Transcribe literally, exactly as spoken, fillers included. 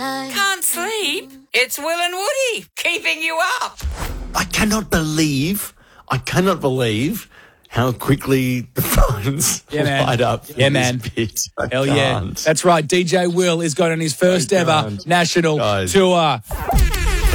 Can't sleep? It's Will and Woody keeping you up. I cannot believe, I cannot believe how quickly the phones Yeah, man. light up. Yeah, in man. This bit. I Hell yeah. can't. That's right. D J Will is going on his first I ever can't. national Guys. tour.